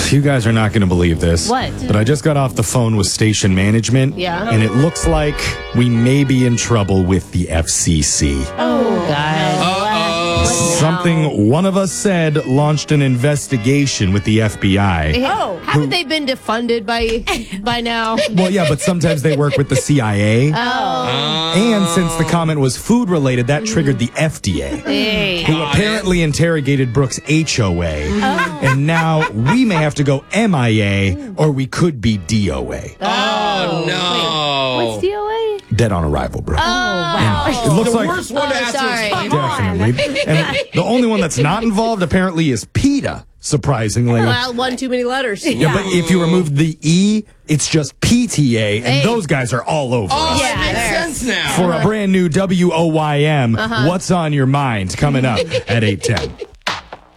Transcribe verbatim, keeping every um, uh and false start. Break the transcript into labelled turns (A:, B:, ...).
A: You guys are not going to believe this.
B: What?
A: But I just got off the phone with station management.
B: Yeah?
A: And it looks like we may be in trouble with the F C C.
B: Oh, God.
A: Something one of us said launched an investigation with the F B I.
B: Oh, haven't they been defunded by by now?
A: Well, yeah, but sometimes they work with the C I A.
B: Oh.
A: And since the comment was food related, that triggered the F D A,
B: Hey.
A: who apparently interrogated Brooks' H O A.
B: Oh.
A: And now we may have to go M I A or we could be D O A.
C: Oh, no.
B: What's D O A?
A: Dead on arrival, bro.
B: Oh, wow.
A: It looks
C: the
A: like
C: worst one to
B: Oh,
C: ask
B: sorry.
C: was
A: definitely. And the only one that's not involved apparently is PETA, surprisingly.
B: Well, one too many letters.
A: Yeah, but if you remove the E, it's just P T A, and
B: Hey.
A: those guys are all over
C: Oh,
A: us.
C: that
B: Yeah,
C: makes
B: there.
C: sense now.
A: For a brand new W O Y M, what's on your mind coming up at eight ten.